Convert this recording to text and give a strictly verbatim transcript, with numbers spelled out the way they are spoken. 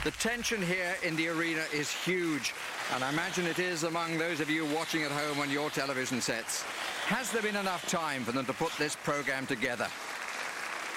The tension here in the arena is huge, and I imagine it is among those of you watching at home on your television sets. Has there been enough time for them to put this programme together?